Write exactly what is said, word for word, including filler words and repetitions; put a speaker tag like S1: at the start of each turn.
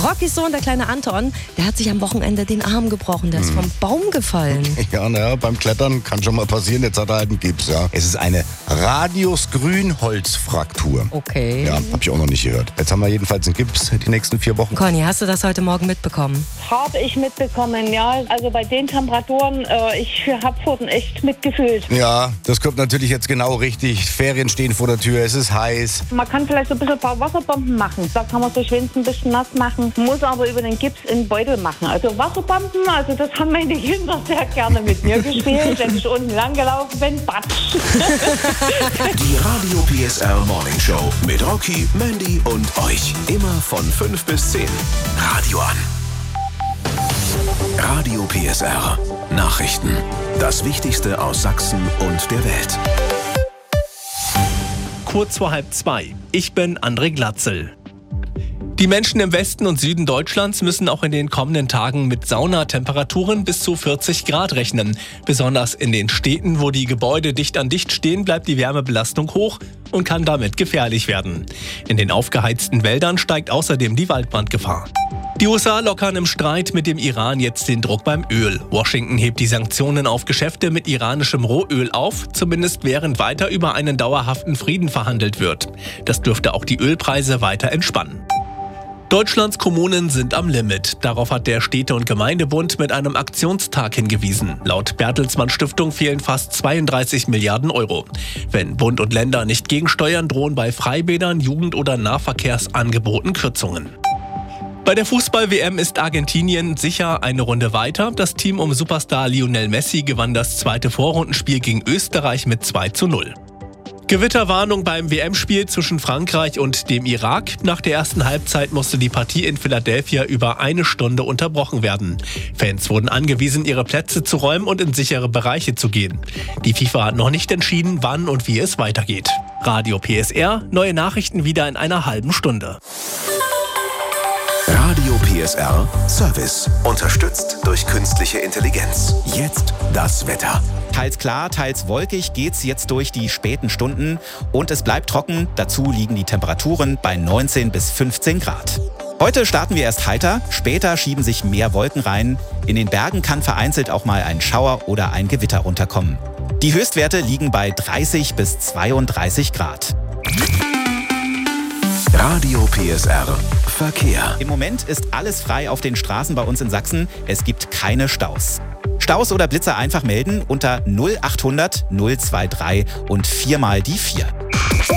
S1: Rockys Sohn, der kleine Anton, der hat sich am Wochenende den Arm gebrochen. Der ist vom Baum gefallen.
S2: Ja, naja, beim Klettern kann schon mal passieren. Jetzt hat er halt einen Gips, ja. Es ist eine Radius-Grünholzfraktur.
S1: Okay.
S2: Ja, hab ich auch noch nicht gehört. Jetzt haben wir jedenfalls einen Gips die nächsten vier Wochen.
S1: Conny, hast du das heute Morgen mitbekommen?
S3: Habe ich mitbekommen, ja. Also bei den Temperaturen, äh, ich habe Pfoten echt mitgefühlt.
S2: Ja, das kommt natürlich jetzt genau richtig. Ferien stehen vor der Tür, es ist heiß.
S3: Man kann vielleicht so ein bisschen ein paar Wasserbomben machen. Da kann man so schön ein bisschen nass machen. Muss aber über den Gips in den Beutel machen. Also Wasserbomben, also das haben meine Kinder sehr gerne mit mir gespielt. Wenn ich unten lang gelaufen bin, batsch.
S4: Die Radio P S R Morning Show mit Rocky, Mandy und euch. Immer von fünf bis zehn. Radio an. Radio P S R. Nachrichten. Das Wichtigste aus Sachsen und der Welt.
S5: Kurz vor halb zwei. Ich bin André Glatzel. Die Menschen im Westen und Süden Deutschlands müssen auch in den kommenden Tagen mit Saunatemperaturen bis zu vierzig Grad rechnen. Besonders in den Städten, wo die Gebäude dicht an dicht stehen, bleibt die Wärmebelastung hoch und kann damit gefährlich werden. In den aufgeheizten Wäldern steigt außerdem die Waldbrandgefahr. Die U S A lockern im Streit mit dem Iran jetzt den Druck beim Öl. Washington hebt die Sanktionen auf Geschäfte mit iranischem Rohöl auf, zumindest während weiter über einen dauerhaften Frieden verhandelt wird. Das dürfte auch die Ölpreise weiter entspannen. Deutschlands Kommunen sind am Limit. Darauf hat der Städte- und Gemeindebund mit einem Aktionstag hingewiesen. Laut Bertelsmann Stiftung fehlen fast zweiunddreißig Milliarden Euro. Wenn Bund und Länder nicht gegensteuern, drohen bei Freibädern, Jugend- oder Nahverkehrsangeboten Kürzungen. Bei der Fußball-W M ist Argentinien sicher eine Runde weiter. Das Team um Superstar Lionel Messi gewann das zweite Vorrundenspiel gegen Österreich mit zwei zu null. Gewitterwarnung beim W M-Spiel zwischen Frankreich und dem Irak. Nach der ersten Halbzeit musste die Partie in Philadelphia über eine Stunde unterbrochen werden. Fans wurden angewiesen, ihre Plätze zu räumen und in sichere Bereiche zu gehen. Die FIFA hat noch nicht entschieden, wann und wie es weitergeht. Radio P S R, neue Nachrichten wieder in einer halben Stunde.
S4: Radio P S R Service. Unterstützt durch künstliche Intelligenz. Jetzt das Wetter.
S6: Teils klar, teils wolkig geht's jetzt durch die späten Stunden und es bleibt trocken. Dazu liegen die Temperaturen bei neunzehn bis fünfzehn Grad. Heute starten wir erst heiter, später schieben sich mehr Wolken rein. In den Bergen kann vereinzelt auch mal ein Schauer oder ein Gewitter runterkommen. Die Höchstwerte liegen bei dreißig bis zweiunddreißig Grad.
S4: Radio P S R Verkehr.
S6: Im Moment ist alles frei auf den Straßen bei uns in Sachsen. Es gibt keine Staus. Staus oder Blitzer einfach melden unter null achthundert null drei drei und viermal die vier.